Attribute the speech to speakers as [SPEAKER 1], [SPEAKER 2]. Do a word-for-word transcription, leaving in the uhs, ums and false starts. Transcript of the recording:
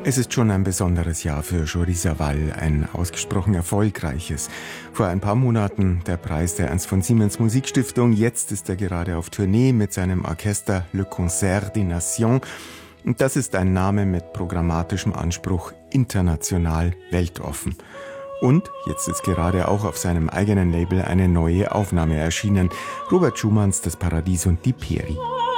[SPEAKER 1] Es ist schon ein besonderes Jahr für Jordi Savall, ein ausgesprochen erfolgreiches. Vor ein paar Monaten der Preis der Ernst von Siemens Musikstiftung. Jetzt ist er gerade auf Tournee mit seinem Orchester Le Concert des Nations. Und das ist ein Name mit programmatischem Anspruch, international weltoffen. Und jetzt ist gerade auch auf seinem eigenen Label eine neue Aufnahme erschienen. Robert Schumanns Das Paradies und die Peri.